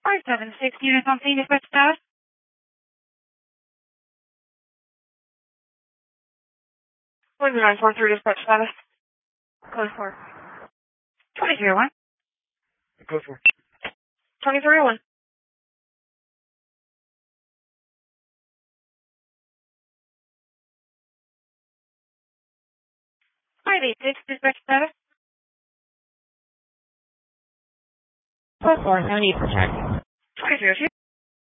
576 units on scene, dispatch status. 1943 dispatch status. Code 4. 2301. Code 4. 2301. 586 dispatch status. Code 4, no need for check. 2002.